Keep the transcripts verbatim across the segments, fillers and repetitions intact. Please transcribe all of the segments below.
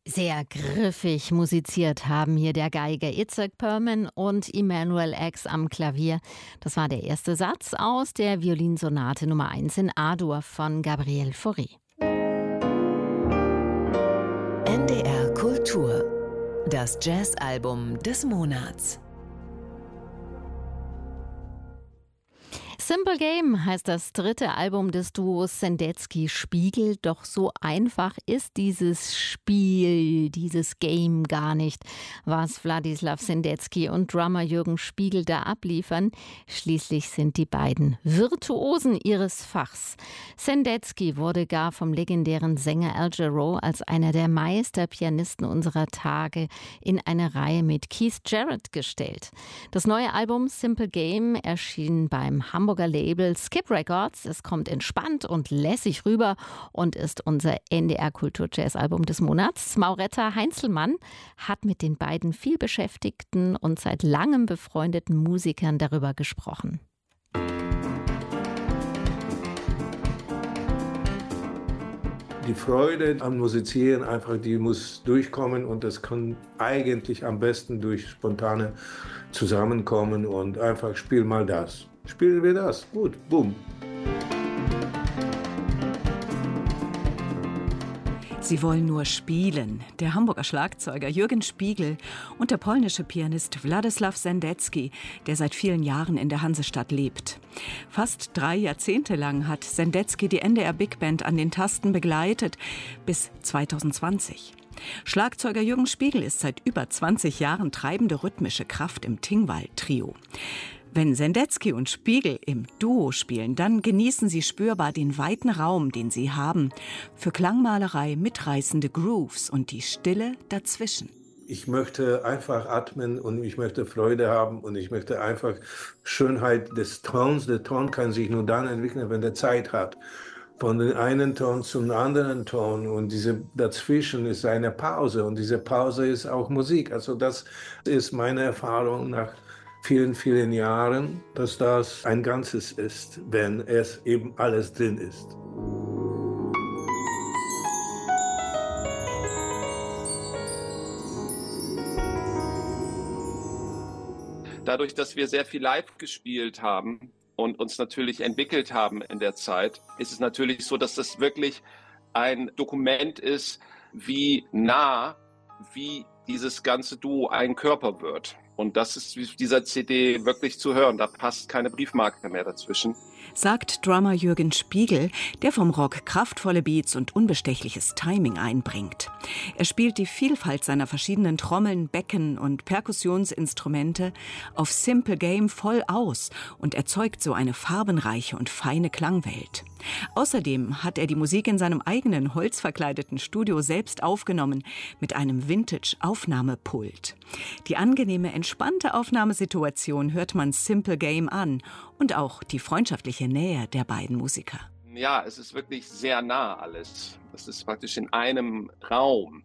Sehr griffig musiziert haben hier der Geiger Itzhak Perlman und Emanuel X am Klavier. Das war der erste Satz aus der Violinsonate Nummer eins in A-Dur von Gabriel Fauré. N D R Kultur, das Jazzalbum des Monats. Simple Game heißt das dritte Album des Duos Sendetsky-Spiegel. Doch so einfach ist dieses Spiel, dieses Game gar nicht, was Wladislaw Sendetsky und Drummer Jürgen Spiegel da abliefern. Schließlich sind die beiden Virtuosen ihres Fachs. Sendetsky wurde gar vom legendären Sänger Al Jarreau als einer der Meisterpianisten unserer Tage in eine Reihe mit Keith Jarrett gestellt. Das neue Album Simple Game erschien beim Hamburger Label Skip Records. Es kommt entspannt und lässig rüber und ist unser N D R Kultur Jazz Album des Monats. Mauretta Heinzelmann hat mit den beiden vielbeschäftigten und seit langem befreundeten Musikern darüber gesprochen. Die Freude am Musizieren, einfach, die muss durchkommen und das kann eigentlich am besten durch spontane Zusammenkommen und einfach spiel mal das. Spielen wir das. Gut, boom. Sie wollen nur spielen. Der Hamburger Schlagzeuger Jürgen Spiegel und der polnische Pianist Wladislaw Sendetsky, der seit vielen Jahren in der Hansestadt lebt. Fast drei Jahrzehnte lang hat Sendetsky die N D R Big Band an den Tasten begleitet, bis zweitausendzwanzig. Schlagzeuger Jürgen Spiegel ist seit über zwanzig Jahren treibende rhythmische Kraft im Tingwall-Trio. Wenn Sendetsky und Spiegel im Duo spielen, dann genießen sie spürbar den weiten Raum, den sie haben, für Klangmalerei, mitreißende Grooves und die Stille dazwischen. Ich möchte einfach atmen und ich möchte Freude haben und ich möchte einfach Schönheit des Tons. Der Ton kann sich nur dann entwickeln, wenn der Zeit hat. Von dem einen Ton zum anderen Ton und diese dazwischen ist eine Pause und diese Pause ist auch Musik. Also das ist meine Erfahrung nach vielen, vielen Jahren, dass das ein Ganzes ist, wenn es eben alles drin ist. Dadurch, dass wir sehr viel live gespielt haben und uns natürlich entwickelt haben in der Zeit, ist es natürlich so, dass das wirklich ein Dokument ist, wie nah, wie dieses ganze Duo ein Körper wird. Und das ist auf dieser C D wirklich zu hören. Da passt keine Briefmarke mehr dazwischen. Sagt Drummer Jürgen Spiegel, der vom Rock kraftvolle Beats und unbestechliches Timing einbringt. Er spielt die Vielfalt seiner verschiedenen Trommeln, Becken und Perkussionsinstrumente auf Simple Game voll aus und erzeugt so eine farbenreiche und feine Klangwelt. Außerdem hat er die Musik in seinem eigenen holzverkleideten Studio selbst aufgenommen mit einem Vintage-Aufnahmepult. Die angenehme, entspannte Aufnahmesituation hört man Simple Game an und auch die freundschaftliche Nähe der beiden Musiker. Ja, es ist wirklich sehr nah alles. Es ist praktisch in einem Raum.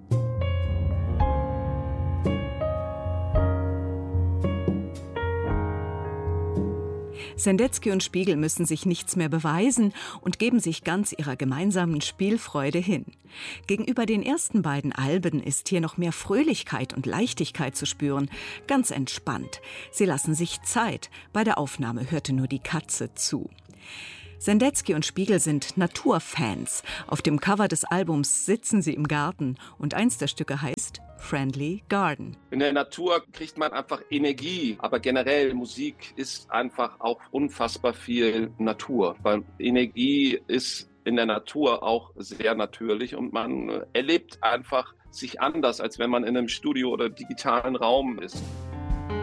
Sendetsky und Spiegel müssen sich nichts mehr beweisen und geben sich ganz ihrer gemeinsamen Spielfreude hin. Gegenüber den ersten beiden Alben ist hier noch mehr Fröhlichkeit und Leichtigkeit zu spüren, ganz entspannt. Sie lassen sich Zeit, bei der Aufnahme hörte nur die Katze zu. Sendetsky und Spiegel sind Naturfans. Auf dem Cover des Albums sitzen sie im Garten und eins der Stücke heißt Friendly Garden. In der Natur kriegt man einfach Energie, aber generell Musik ist einfach auch unfassbar viel Natur, weil Energie ist in der Natur auch sehr natürlich und man erlebt einfach sich anders, als wenn man in einem Studio oder digitalen Raum ist.